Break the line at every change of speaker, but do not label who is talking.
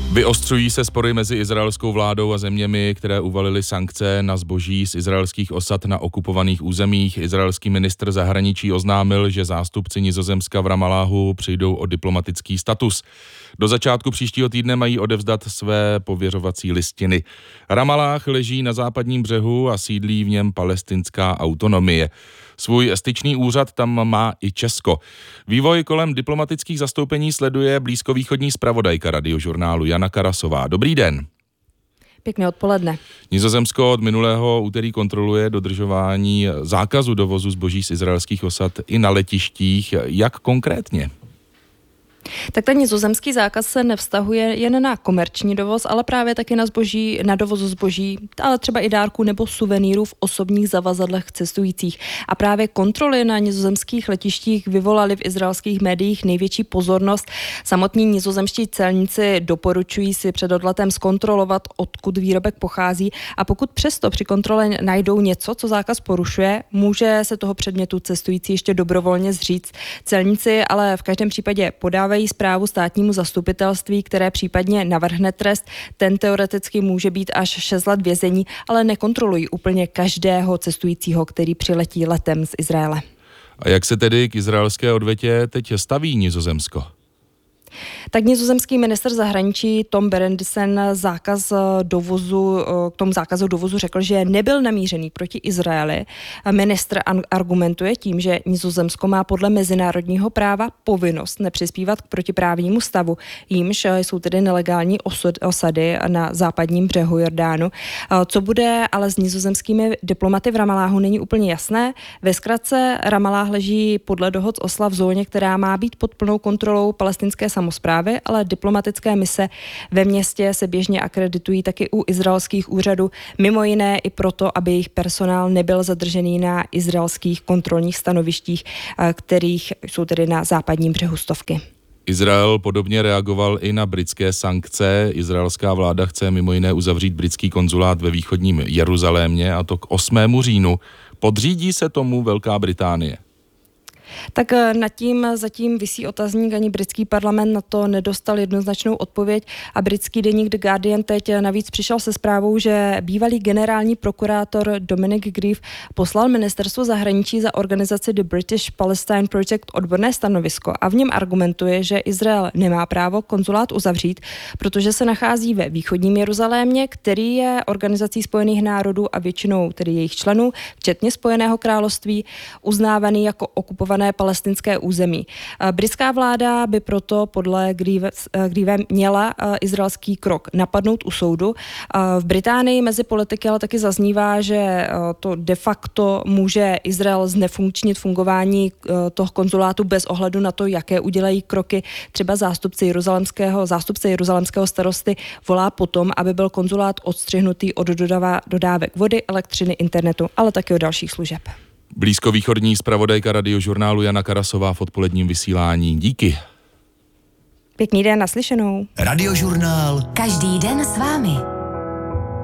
Vyostřují se spory mezi izraelskou vládou a zeměmi, které uvalily sankce na zboží z izraelských osad na okupovaných územích. Izraelský ministr zahraničí oznámil, že zástupci Nizozemska v Ramalláhu přijdou o diplomatický status. Do začátku příštího týdne mají odevzdat své pověřovací listiny. Ramalláh leží na západním břehu a sídlí v něm palestinská autonomie. Svůj styčný úřad tam má i Česko. Vývoj kolem diplomatických zastoupení sleduje blízkovýchodní zpravodajka Radiožurnálu Jana Karasová. Dobrý den.
Pěkné odpoledne.
Nizozemsko od minulého úterý kontroluje dodržování zákazu dovozu zboží z izraelských osad i na letištích. Jak konkrétně?
Tak ten nizozemský zákaz se nevztahuje jen na komerční dovoz, ale právě taky na dovoz zboží, ale třeba i dárků nebo suvenýrů v osobních zavazadlech cestujících. A právě kontroly na nizozemských letištích vyvolaly v izraelských médiích největší pozornost. Samotní nizozemští celníci doporučují si před odletem zkontrolovat, odkud výrobek pochází, a pokud přesto při kontrole najdou něco, co zákaz porušuje, může se toho předmětu cestující ještě dobrovolně zříct. Celníci ale v každém případě podávají zprávu státnímu zastupitelství, které případně navrhne trest. Ten teoreticky může být až 6 let vězení, ale nekontrolují úplně každého cestujícího, který přiletí letem z Izraele.
A jak se tedy k izraelské odvetě teď staví Nizozemsko?
Tak nizozemský ministr zahraničí Tom Berendsen k tomu zákazu dovozu řekl, že nebyl namířený proti Izraeli. Ministr argumentuje tím, že Nizozemsko má podle mezinárodního práva povinnost nepřispívat k protiprávnímu stavu, jímž jsou tedy nelegální osady na západním břehu Jordánu. Co bude ale s nizozemskými diplomaty v Ramalláhu, není úplně jasné. Ve zkratce Ramalláh leží podle dohod z Osla v zóně, která má být pod plnou kontrolou palestinské samosprávy, ale diplomatické mise ve městě se běžně akreditují taky u izraelských úřadů, mimo jiné i proto, aby jejich personál nebyl zadržený na izraelských kontrolních stanovištích, kterých jsou tedy na západním břehu stovky.
Izrael podobně reagoval i na britské sankce. Izraelská vláda chce mimo jiné uzavřít britský konzulát ve východním Jeruzalémě, a to k 8. říjnu. Podřídí se tomu Velká Británie?
Tak nad tím zatím visí otazník, ani britský parlament na to nedostal jednoznačnou odpověď a britský deník The Guardian teď navíc přišel se zprávou, že bývalý generální prokurátor Dominic Grieve poslal ministerstvu zahraničí za organizaci The British Palestine Project odborné stanovisko a v něm argumentuje, že Izrael nemá právo konzulát uzavřít, protože se nachází ve východním Jeruzalémě, který je Organizací spojených národů a většinou tedy jejich členů, včetně Spojeného království, uznávaný jako okupovaný palestinské území. Britská vláda by proto podle Grieve měla izraelský krok napadnout u soudu. V Británii mezi politiky ale taky zaznívá, že to de facto může Izrael znefunkčnit fungování toho konzulátu bez ohledu na to, jaké udělají kroky. Třeba zástupce jeruzalémského starosty volá potom, aby byl konzulát odstřihnutý od dodávek vody, elektřiny, internetu, ale taky od dalších služeb.
Blízkovýchodní zpravodajka Radiožurnálu Jana Karasová v odpoledním vysílání. Díky.
Pěkný den, naslyšenou.
Radiožurnál.
Každý den s vámi.